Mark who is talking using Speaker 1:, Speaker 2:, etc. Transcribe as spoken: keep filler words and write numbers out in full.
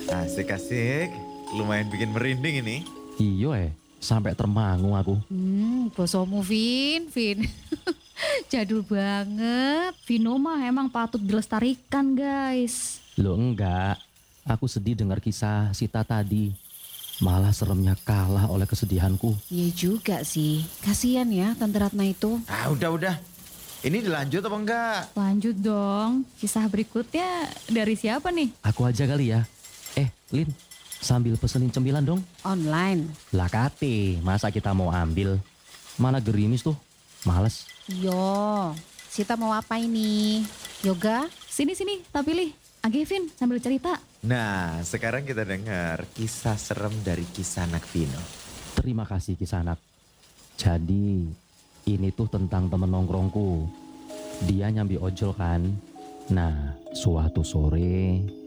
Speaker 1: Asik-asik, lumayan bikin merinding ini.
Speaker 2: Iyo eh, sampai termangu aku.
Speaker 3: Hmm, bosomu Vin, Vin. Jadul banget. Vino mah emang patut dilestarikan guys.
Speaker 2: Loh enggak, aku sedih dengar kisah Sita tadi. Malah seremnya kalah oleh kesedihanku.
Speaker 3: Iya juga sih, kasihan ya Tante Ratna itu.
Speaker 1: Ah udah-udah, ini dilanjut apa enggak?
Speaker 3: Lanjut dong, kisah berikutnya dari siapa nih?
Speaker 2: Aku aja kali ya. Eh, Lin, sambil pesenin cemilan dong.
Speaker 3: Online.
Speaker 2: Lah kate, masa kita mau ambil? Mana gerimis tuh, males.
Speaker 3: Yo, Sita mau apa ini? Yoga? Sini-sini, tak pilih. Age Vin, sambil cerita.
Speaker 1: Nah, sekarang kita dengar kisah serem dari Kisanak Vino.
Speaker 2: Terima kasih Kisanak. Jadi, ini tuh tentang temen nongkrongku. Dia nyambi ojol kan. Nah, suatu sore